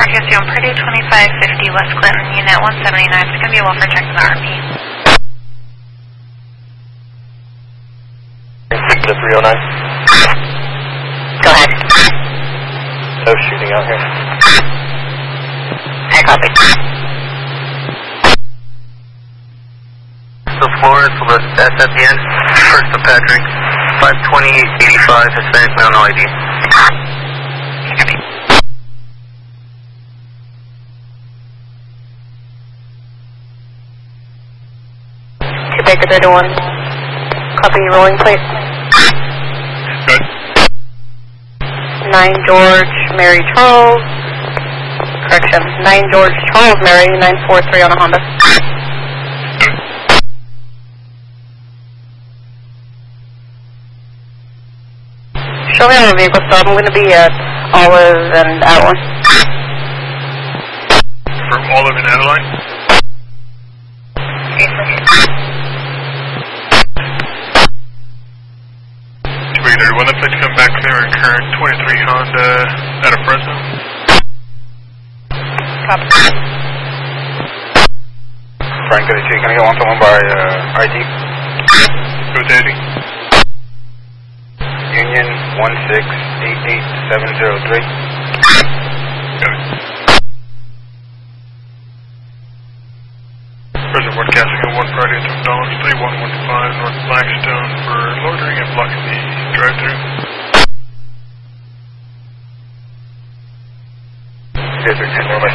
Northwest on Purdue 2550 West Clinton, Unit 179. It's going to be a welfare check to the RP. The 309. Go ahead. No shooting out here. I copy. So Florence, that's at the end. First to Patrick. 520-85, Hispanic male, no ID. Baker 31. Copy, rolling plate. Good. 9 George, Mary Charles. Correction, 9 George, Charles Mary, 943 on a Honda. Show me on the vehicle stop. I'm going to be at Olive and Adeline. From Olive and Adeline? When the plates come back clear and current 23 Honda out of Fresno. Copy. Frank, can I get one someone by ID? Who's ID? Union 1688703. Got it. Reservoir casting at 1 Friday at $2, 3115 North Blackstone for loitering and blocking the drive-thru. Yes, sir. 10 more by